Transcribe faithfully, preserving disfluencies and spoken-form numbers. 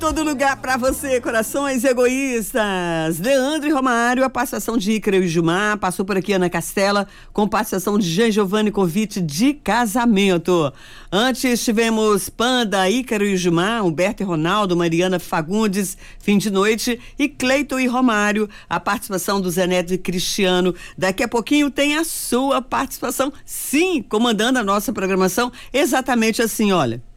Todo lugar pra você, corações egoístas. Leandro e Romário, a participação de Ícaro e Gilmar. Passou por aqui Ana Castela, com participação de Jean Giovanni, convite de casamento. Antes tivemos Panda, Ícaro e Gilmar, Humberto e Ronaldo, Mariana Fagundes, fim de noite. E Cleiton e Romário, a participação do Zé Neto e Cristiano. Daqui a pouquinho tem a sua participação, sim, comandando a nossa programação. Exatamente assim, olha.